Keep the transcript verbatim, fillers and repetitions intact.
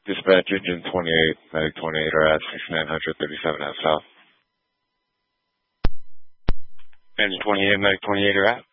Dispatch engine twenty-eight, medic twenty-eight are at sixty-nine hundred thirty-seven F south. Engine twenty-eight, medic twenty-eight are at.